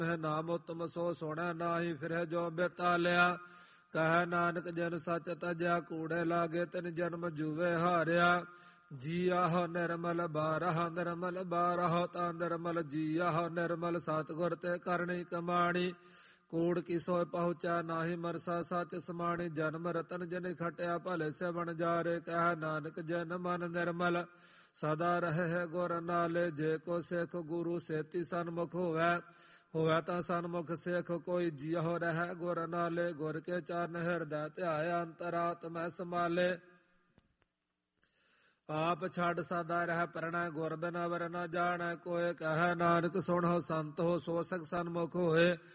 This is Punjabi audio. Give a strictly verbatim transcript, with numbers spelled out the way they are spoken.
ਨਾਮ ਉਤਮ ਸੋ ਸੋਹਣਾ ਨਾਹੀ ਫਿਰੈ ਜੋ ਬੇਤਾਲਿਆ। ਕਹਿ ਨਾਨਕ ਜਨ ਸੱਚ ਤਜਿਆ ਕੂੜੇ ਲਾਗੇ ਤਿਨ ਜਨਮ ਜੂਵੇ ਹਾਰਿਆ। ਜੀ ਆਹੋ ਨਿਰਮਲ ਬਾਰਹ ਨਿਰਮਲ ਬਾਰਹ ਤਾਂ ਨਿਰਮਲ ਜੀ ਆਹੋ ਨਿਰਮਲ ਸਤਿਗੁਰ ਤੇ ਕਰਨੀ ਕਮਾਣੀ। ਕੂੜ ਕੀ ਸੋਇ ਪਹੁੰਚਾ ਨਾਹੀ ਮਰਸਾ ਸੱਚ ਸਮਾਣੀ। ਜਨਮ ਰਤਨ ਜਿਨ ਖਟਿਆ ਭਲੇ ਸੇ ਬਣ ਜਾਰੇ। ਕਹਿ ਨਾਨਕ ਜਨ ਮਨ ਨਿਰਮਲ ਸਦਾ ਰਹੇ ਗੁਰ ਨਾਲੇ। ਜੇ ਕੋ ਸਿੱਖ ਗੁਰੂ ਸੇਤੀ ਸਨਮੁਖ ਹੋਵੈ ਹੋਵੈ ਤਾਂ ਸਨਮੁਖ ਸਿੱਖ ਕੋਈ। ਜਿਉ ਰਹਿ ਗੁਰ ਨਾਲੇ ਗੁਰ ਕੇ ਚਰਨ ਹਿਰਦੈ ਧਿਆਇਆ ਅੰਤਰਾਤਮੈ ਸਮਾਲੇ। ਆਪ ਛੱਡ ਸਦਾ ਰਹਿ ਪਰਣੈ ਗੁਰ ਬਿਨ ਅਵਰ ਨ ਜਾਣੈ ਕੋਇ। ਕਹਿ ਨਾਨਕ ਸੁਣੋ ਸੰਤ ਹੋ ਸੋ ਸਿੱਖ ਸਨਮੁਖ ਹੋਏ।